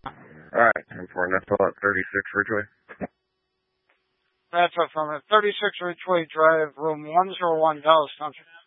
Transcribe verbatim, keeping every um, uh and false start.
Alright, and for Neffel at thirty-six Ridgeway. That's affirmative. thirty-six Ridgeway Drive, room one oh one, Dallas Country.